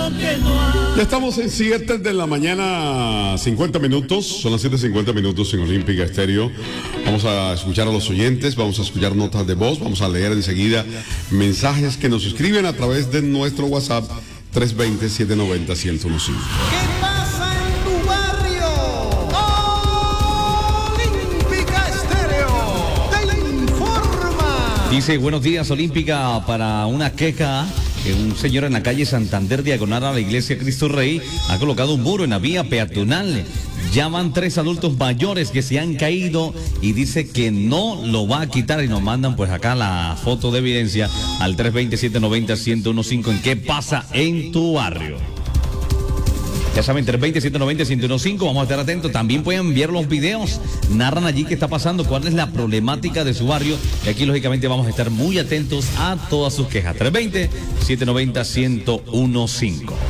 Ya estamos en 7 de la mañana, 50 minutos, son las 7:50 minutos en Olímpica Estéreo. Vamos a escuchar a los oyentes, vamos a escuchar notas de voz, vamos a leer enseguida mensajes que nos escriben a través de nuestro WhatsApp 320-790-1015. ¿Qué pasa en tu barrio? Olímpica Estéreo te informa. Dice, buenos días, Olímpica, para una queja. Que un señor en la calle Santander, diagonal a la iglesia Cristo Rey, ha colocado un muro en la vía peatonal. Ya van 3 adultos mayores que se han caído y dice que no lo va a quitar, y nos mandan pues acá la foto de evidencia al 320-790-1015 en qué pasa en tu barrio. Ya saben, 320-790-1015, vamos a estar atentos. También pueden enviar los videos, narran allí qué está pasando, cuál es la problemática de su barrio. Y aquí, lógicamente, vamos a estar muy atentos a todas sus quejas. 320-790-1015.